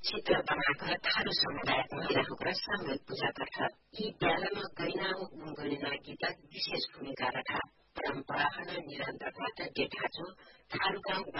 चित्र बनाएका थारू समुदायका महिलाहरूको र सामूहिक पूजा गर्छ यी बिहानमा गैना गैना गीतक विशेष भूमिका रखा परम्परा निरन्तरता डेठाचो थारू गाउँ